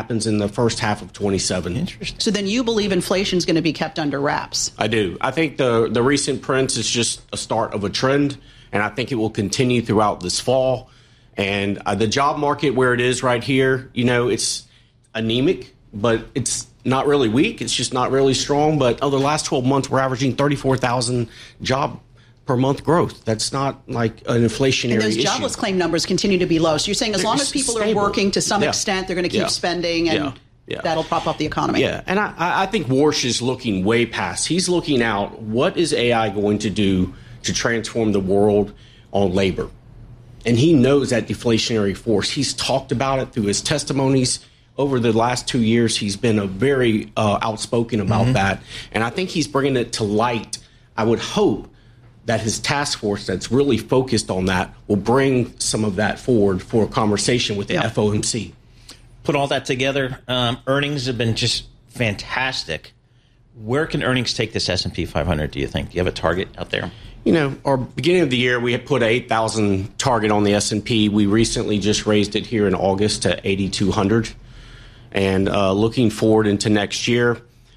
happens in the first half of 27. Interesting. So then you believe inflation is going to be kept under wraps? I do. I think the recent prints is just a start of a trend, and I think it will continue throughout this fall. And the job market where it is right here, it's anemic, but it's not really weak. It's just not really strong. But over the last 12 months, we're averaging 34,000 job per month growth. That's not like an inflationary issue. And those jobless claim numbers continue to be low. So you're saying as long as people are working to some extent, they're going to keep spending, and that'll prop up the economy. Yeah, and I think Warsh is looking way past. He's looking out, what is AI going to do to transform the world on labor? And he knows that deflationary force. He's talked about it through his testimonies. Over the last 2 years, he's been a very outspoken about that. And I think he's bringing it to light. I would hope that his task force that's really focused on that will bring some of that forward for a conversation with the FOMC. Put all that together, earnings have been just fantastic. Where can earnings take this S&P 500, do you think? Do you have a target out there? Our beginning of the year, we had put an 8,000 target on the S&P. We recently just raised it here in August to 8,200. And looking forward into next year,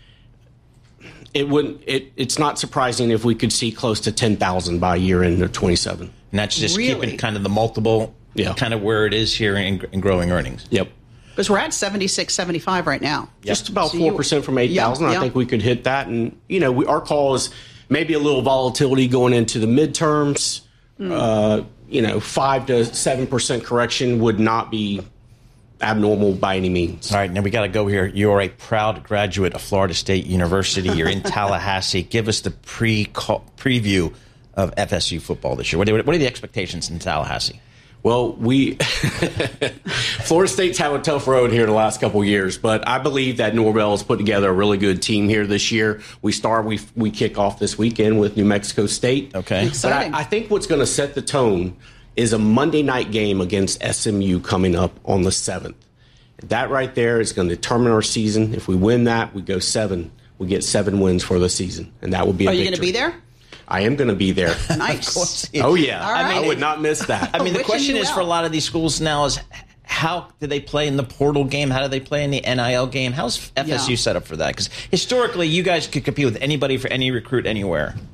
it's not surprising if we could see close to 10,000 by year end of 27. And that's just keeping kind of the multiple kind of where it is here in growing earnings. Yep. Because we're at 76, 75 right now. Just about 4% from 8,000. I think we could hit that. And, our call is maybe a little volatility going into the midterms. 5 to 7% correction would not be abnormal by any means. All right, now we got to go here. You are a proud graduate of Florida State University. You're in Tallahassee. Give us the preview of FSU football this year. What are the expectations in Tallahassee? Well, Florida State's had a tough road here the last couple of years, but I believe that Norvell has put together a really good team here this year. We kick off this weekend with New Mexico State. Okay. Exciting. But I think what's going to set the tone is a Monday night game against SMU coming up on the 7th. That right there is going to determine our season. If we win that, we go 7. We get 7 wins for the season, and that will be a victory. Are you going to be there? I am going to be there. Nice. Oh, yeah. Right. I would not miss that. I mean, the question is for a lot of these schools now is how do they play in the portal game? How do they play in the NIL game? How's FSU set up for that? Because historically, you guys could compete with anybody for any recruit anywhere.